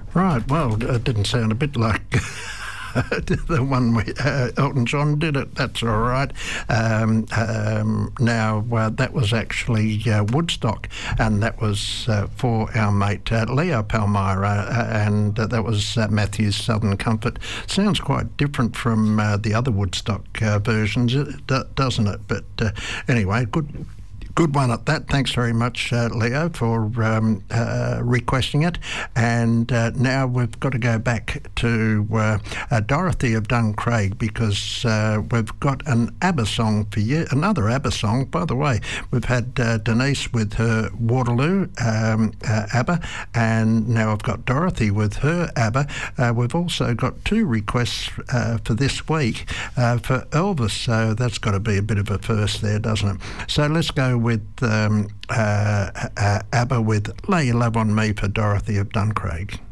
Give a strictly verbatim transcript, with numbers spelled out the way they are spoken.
Right, well, it didn't sound a bit like the one we, uh, Elton John did it. That's all right. Um, um, now, uh, that was actually uh, Woodstock, and that was uh, for our mate uh, Leo Palmyra, uh, and uh, that was uh, Matthew's Southern Comfort. Sounds quite different from uh, the other Woodstock uh, versions, doesn't it? But uh, anyway, good. Good one at that. Thanks very much, uh, Leo, for um, uh, requesting it. And uh, now we've got to go back to uh, uh, Dorothy of Duncraig, because uh, we've got an ABBA song for you, another ABBA song. By the way, we've had uh, Denise with her Waterloo um, uh, ABBA, and now I've got Dorothy with her ABBA. Uh, we've also got two requests uh, for this week uh, for Elvis, so that's got to be a bit of a first there, doesn't it? So let's go with with um, uh, uh, ABBA with Lay Your Love on Me for Dorothy of Duncraig.